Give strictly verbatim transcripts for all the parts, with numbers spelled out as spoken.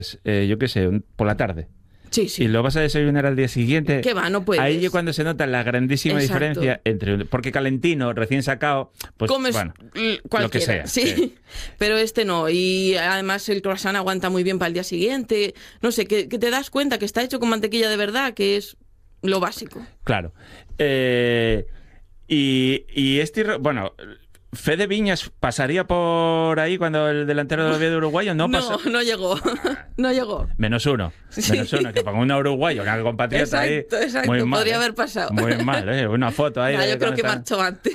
eh, yo qué sé, un- por la tarde. Sí, sí. Y lo vas a desayunar al día siguiente. ¿Qué va? No puedes. Ahí es cuando se nota la grandísima Exacto. diferencia entre... Porque calentino, recién sacado, pues Comes bueno, l- cualquiera, lo que sea. sí. sí. Pero este no. Y además el croissant aguanta muy bien para el día siguiente. No sé, que, que te das cuenta que está hecho con mantequilla de verdad, que es lo básico. Claro. Eh, y, y este... ro- Bueno... ¿Fede Viñas pasaría por ahí cuando el delantero del Oviedo uruguayo no No, pasó? no llegó. No llegó. Menos uno. Sí. Menos uno, que ponga un uruguayo, que haga compatriota ahí. Exacto, exacto. Muy mal, Podría ¿eh? haber pasado. Muy mal, ¿eh? Una foto ahí. Ah, de yo creo cuando que está- marchó antes.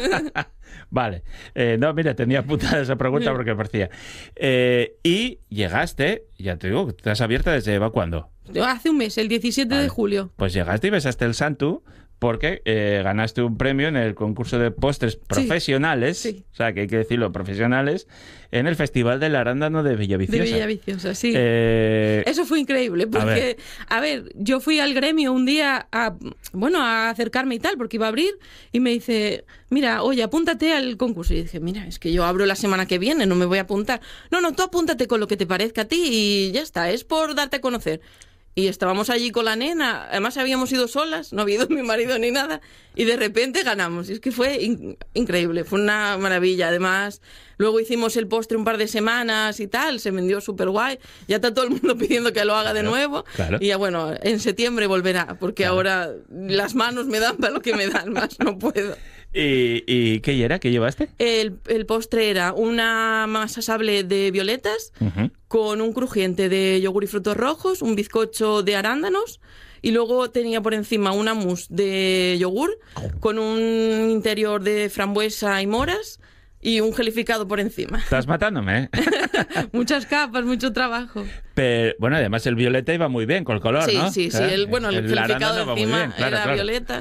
Vale. Eh, no, mira, tenía apuntada esa pregunta porque me parecía. Eh, y llegaste, ya te digo, estás abierta desde ¿va cuándo? Hace un mes, el diecisiete Vale. de julio. Pues llegaste y besaste el Santu porque eh, ganaste un premio en el concurso de postres profesionales, sí. o sea, que hay que decirlo, profesionales, en el Festival del Arándano de Villaviciosa. De Villaviciosa, sí. Eh, Eso fue increíble, porque, a ver. a ver, yo fui al gremio un día a, bueno, a acercarme y tal, porque iba a abrir, y me dice, mira, oye, apúntate al concurso. Y dije, mira, es que yo abro la semana que viene, no me voy a apuntar. No, no, tú apúntate con lo que te parezca a ti y ya está, es por darte a conocer. Y estábamos allí con la nena, además habíamos ido solas, no había ido mi marido ni nada, y de repente ganamos. Y es que fue in- increíble, fue una maravilla. Además, luego hicimos el postre un par de semanas y tal, se vendió súper guay. Ya está todo el mundo pidiendo que lo haga de Claro, nuevo. claro. Y ya bueno, en septiembre volverá, porque Claro. ahora las manos me dan para lo que me dan, más no puedo. ¿Y, y qué era? ¿Qué llevaste? El, el postre era una masa sable de violetas, Ujú. con un crujiente de yogur y frutos rojos, un bizcocho de arándanos y luego tenía por encima una mousse de yogur con un interior de frambuesa y moras y un gelificado por encima. Estás matándome, ¿eh? Muchas capas, mucho trabajo. Pero, bueno, además el violeta iba muy bien con el color, Sí, ¿no? sí, sí. ¿Eh? El, bueno, el, arándano gelificado va muy encima bien, claro, era claro. violeta.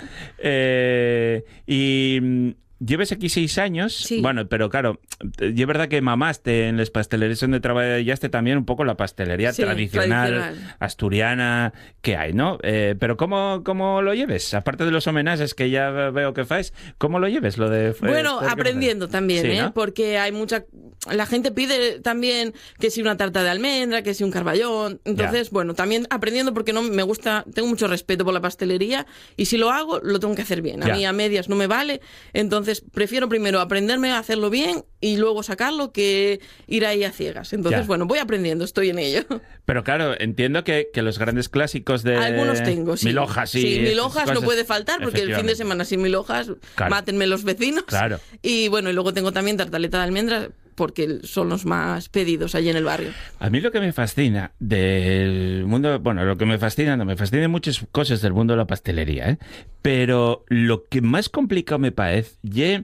Eh, y mm, lleves aquí seis años, Sí. bueno, pero claro, y es verdad que mamaste en las pastelerías donde trabajaste también un poco la pastelería Sí, tradicional, tradicional. asturiana que hay, ¿no? Eh, pero ¿cómo, ¿cómo lo lleves? Aparte de los homenajes que ya veo que faes, ¿cómo lo lleves? Lo de, eh, Bueno, todo lo que aprendiendo haces? también, Sí, ¿eh? ¿no? Porque hay mucha... La gente pide también que si una tarta de almendra, que si un carballón. Entonces, Ya. bueno, también aprendiendo porque no me gusta... Tengo mucho respeto por la pastelería y si lo hago, lo tengo que hacer bien. A Ya. mí a medias no me vale. Entonces, prefiero primero aprenderme a hacerlo bien y luego sacarlo que ir ahí a ciegas. Entonces, Ya. bueno, voy aprendiendo, estoy en ello. Pero claro, entiendo que, que los grandes clásicos de... Algunos tengo, sí. Mil hojas y... Sí, mil estas hojas no cosas, puede faltar porque el fin de efectivamente. semana sin mil hojas, Claro. mátenme los vecinos. Claro. Y bueno, y luego tengo también tartaleta de almendras porque son los más pedidos allí en el barrio. A mí lo que me fascina del mundo, bueno, lo que me fascina, no, me fascinan muchas cosas del mundo de la pastelería, ¿eh? Pero lo que más complicado me parece, ye,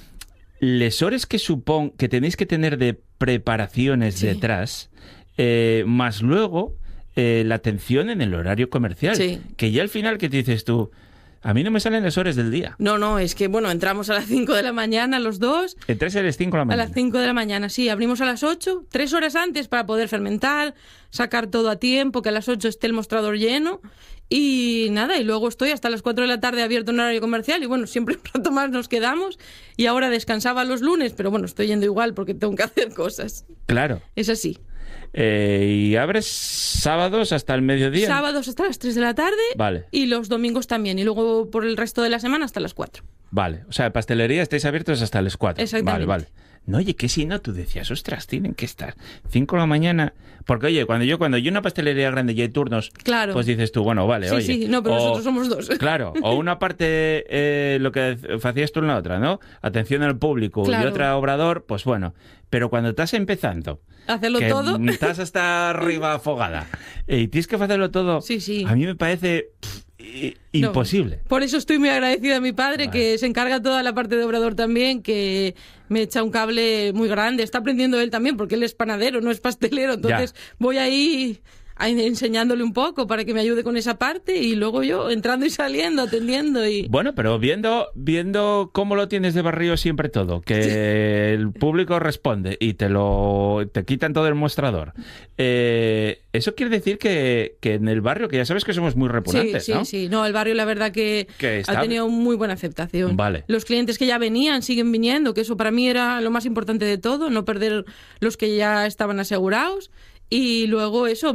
les hores que supón que tenéis que tener de preparaciones Sí. detrás, eh, más luego eh, la atención en el horario comercial, Sí. que ya al final que te dices tú, a mí no me salen las horas del día. No, no, es que bueno, entramos a las cinco de la mañana los dos. Entre a las cinco de la A mañana. las cinco de la mañana, sí. Abrimos a las ocho, tres horas antes para poder fermentar, sacar todo a tiempo, que a las ocho esté el mostrador lleno. Y nada, y luego estoy hasta las cuatro de la tarde abierto en horario comercial. Y bueno, siempre un rato más nos quedamos. Y ahora descansaba los lunes, pero bueno, estoy yendo igual porque tengo que hacer cosas. Claro. Es así. Eh, y abres sábados hasta el mediodía. Sábados hasta las tres de la tarde. Vale. Y los domingos también. Y luego por el resto de la semana hasta las cuatro. Vale, o sea, pastelería estáis abiertos hasta las cuatro. Exactamente. Vale, vale. No, oye, que si no, tú decías, ostras, tienen que estar cinco de la mañana. Porque, oye, cuando yo cuando yo una pastelería grande y hay turnos, Claro. pues dices tú, bueno, vale, Sí, oye. sí, no, pero o- nosotros somos dos. Claro, o una parte, eh, lo que hacías tú en la otra, ¿no? Atención al público y Claro. otra obrador, pues bueno. Pero cuando estás empezando, Hacerlo que todo. estás hasta arriba afogada y tienes que hacerlo todo, Sí, sí. a mí me parece pff, i- No. imposible. Por eso estoy muy agradecida a mi padre, Vale. que se encarga toda la parte de obrador también, que me echa un cable muy grande. Está aprendiendo él también, porque él es panadero, no es pastelero. Entonces voy ahí a- enseñándole un poco para que me ayude con esa parte y luego yo entrando y saliendo, atendiendo y... Bueno, pero viendo, viendo cómo lo tienes de barrio siempre todo, que el público responde y te lo te quitan todo el mostrador. Eh, eso quiere decir que, que en el barrio, que ya sabes que somos muy Sí, repugnantes, sí, ¿no? sí. No, el barrio la verdad que, Que está- ha tenido muy buena aceptación. Vale. Los clientes que ya venían siguen viniendo, que eso para mí era lo más importante de todo, no perder los que ya estaban asegurados. Y luego eso,